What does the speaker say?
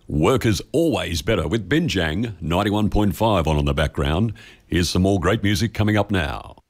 Work is always better with Binjang 91.5 on the background. Here's some more great music coming up now.